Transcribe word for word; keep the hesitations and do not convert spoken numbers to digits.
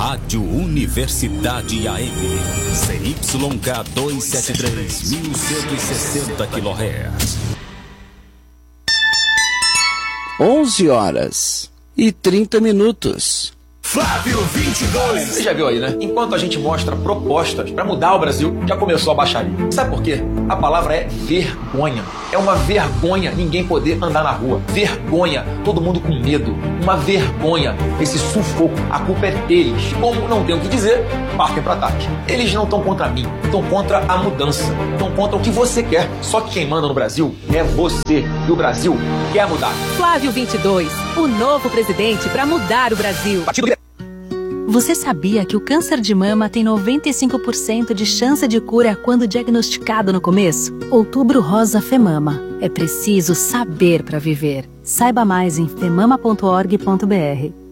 Rádio Universidade A M, C Y K duzentos e setenta e três, mil cento e sessenta quilohertz. onze horas e trinta minutos. Flávio vinte e dois. Você já viu aí, né? Enquanto a gente mostra propostas para mudar o Brasil, já começou a baixaria. Sabe por quê? A palavra é vergonha. É uma vergonha ninguém poder andar na rua. Vergonha, todo mundo com medo. Uma vergonha, esse sufoco. A culpa é deles. Como não tem o que dizer, partem para ataque. Eles não estão contra mim, estão contra a mudança. Estão contra o que você quer. Só que quem manda no Brasil é você. E o Brasil quer mudar. Flávio vinte e dois, o novo presidente para mudar o Brasil. Partido... Você sabia que o câncer de mama tem noventa e cinco por cento de chance de cura quando diagnosticado no começo? Outubro Rosa Femama. É preciso saber para viver. Saiba mais em femama ponto org ponto br.